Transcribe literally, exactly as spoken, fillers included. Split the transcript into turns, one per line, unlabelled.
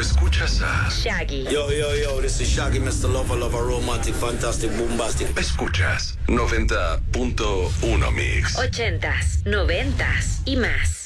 escuchas a
Shaggy.
Yo, yo, yo, this is Shaggy, mister Lover, Lover, Romantic, Fantastic, Bombastic.
Escuchas noventa punto uno Mix.
Ochentas, noventas y más.